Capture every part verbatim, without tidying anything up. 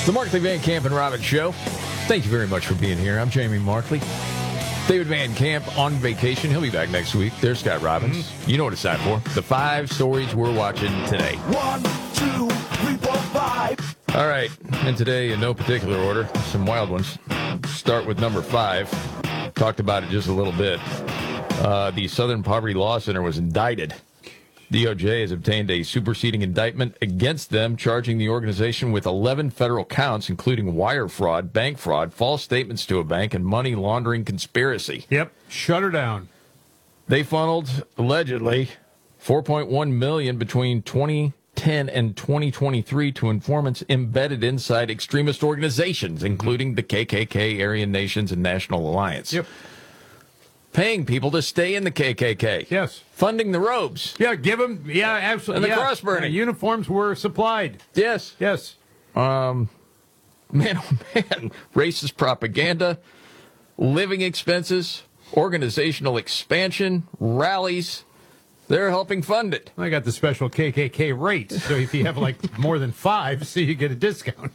The Markley, Van Camp, and Robbins Show. Thank you very much for being here. I'm Jamie Markley. David Van Camp on vacation. He'll be back next week. There's Scott Robbins. Mm-hmm. You know what it's time for. The five stories we're watching today. One, two, three, four, five. All right. And today, in no particular order, some wild ones. Start with number five. Talked about it just a little bit. Uh, the Southern Poverty Law Center was indicted. D O J has obtained a superseding indictment against them, charging the organization with eleven federal counts, including wire fraud, bank fraud, false statements to a bank, and money laundering conspiracy. Yep. Shut her down. They funneled, allegedly, four point one million dollars between twenty ten and twenty twenty-three to informants embedded inside extremist organizations, including the K K K, Aryan Nations, and National Alliance. Yep. Paying people to stay in the K K K. Yes. Funding the robes. Yeah, give them, yeah, absolutely. And the yeah. cross burning. Uh, uniforms were supplied. Yes. Yes. Um, man, oh man. Racist propaganda, living expenses, organizational expansion, rallies. They're helping fund it. I got the special K K K rate. So if you have like more than five, so you get a discount.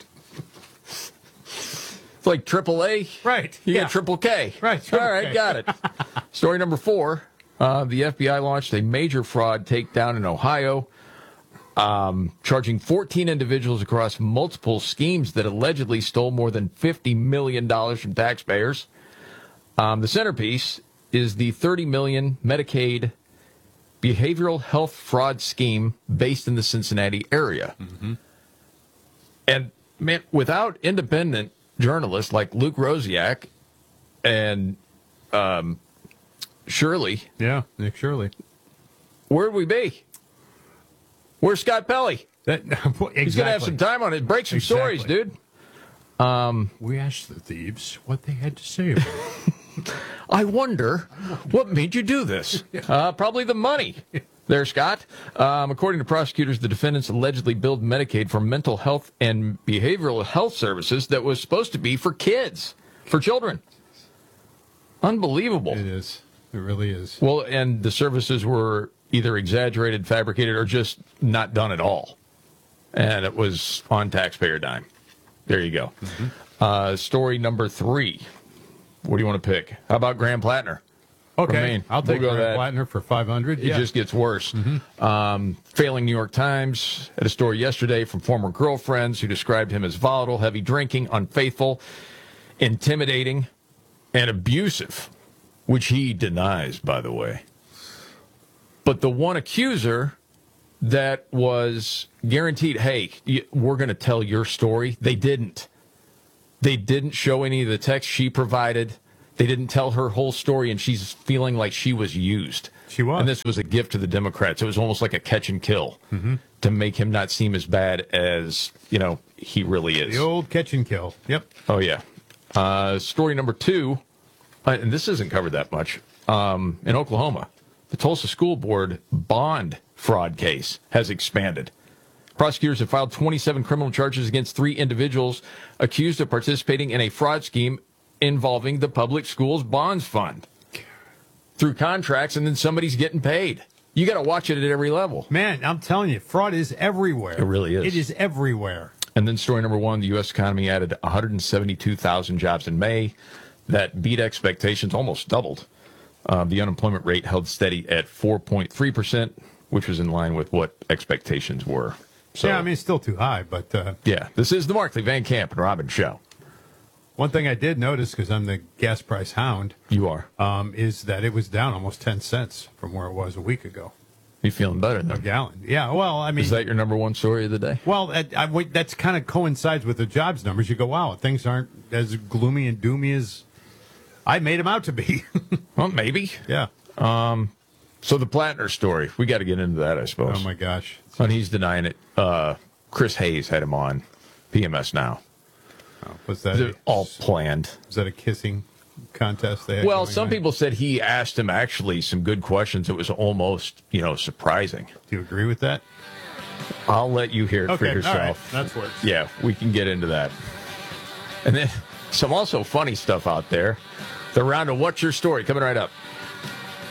It's like triple A. Right. You yeah. get triple K. Right. Triple All right, K. got it. Story number four. Uh, the F B I launched a major fraud takedown in Ohio, um, charging fourteen individuals across multiple schemes that allegedly stole more than fifty million dollars from taxpayers. Um, the centerpiece is the thirty million dollars Medicaid behavioral health fraud scheme based in the Cincinnati area. Mm-hmm. And, man, without independent journalists like Luke Rosiak and um, Shirley. Yeah, Nick Shirley. Where'd we be? Where's Scott Pelley? That, exactly. He's going to have some time on it. Break some exactly. stories, dude. Um, we asked the thieves what they had to say about it. I wonder what made you do this. Uh, probably the money. There, Scott. Um, according to prosecutors, the defendants allegedly billed Medicaid for mental health and behavioral health services that was supposed to be for kids, for children. Unbelievable. It is. It really is. Well, and the services were either exaggerated, fabricated, or just not done at all. And it was on taxpayer dime. There you go. Mm-hmm. Uh, story number three. What do you want to pick? How about Graham Plattner? Okay, I'll take we'll Graham Plattner for five hundred. It yeah. just gets worse. Mm-hmm. Um, failing New York Times had a story yesterday from former girlfriends who described him as volatile, heavy drinking, unfaithful, intimidating, and abusive, which he denies, by the way. But the one accuser that was guaranteed, hey, we're going to tell your story, they didn't. They didn't show any of the text she provided. They didn't tell her whole story, and she's feeling like she was used. She was. And this was a gift to the Democrats. It was almost like a catch and kill mm-hmm. to make him not seem as bad as, you know, he really is. The old catch and kill. Yep. Oh, yeah. Uh, story number two, uh, and this isn't covered that much, um, in Oklahoma, the Tulsa School Board bond fraud case has expanded. Prosecutors have filed twenty-seven criminal charges against three individuals accused of participating in a fraud scheme involving the public schools bonds fund through contracts, and then somebody's getting paid. You got to watch it at every level. Man, I'm telling you, fraud is everywhere. It really is. It is everywhere. And then story number one, the U S economy added one hundred seventy-two thousand jobs in May. That beat expectations, almost doubled. Uh, the unemployment rate held steady at four point three percent, which was in line with what expectations were. So, yeah, I mean, it's still too high, but... Uh, yeah, this is the Markley, Van Camp, and Robbins Show. One thing I did notice, because I'm the gas price hound... You are. Um, is that it was down almost ten cents from where it was a week ago. You feeling better then? A gallon. Yeah, well, I mean... Is that your number one story of the day? Well, I, I, that's kind of coincides with the jobs numbers. You go, wow, things aren't as gloomy and doomy as I made them out to be. Well, maybe. Yeah. Um, so the Plattner story, we got to get into that, I suppose. Oh, my gosh. And he's denying it. Uh, Chris Hayes had him on P M S Now. Oh, was that a, all planned? Was that a kissing contest they had? Well, some on? people said he asked him actually some good questions. It was almost, you know, surprising. Do you agree with that? I'll let you hear it okay, for yourself. All right. That's worse. Yeah, we can get into that. And then some also funny stuff out there. The round of What's Your Story coming right up.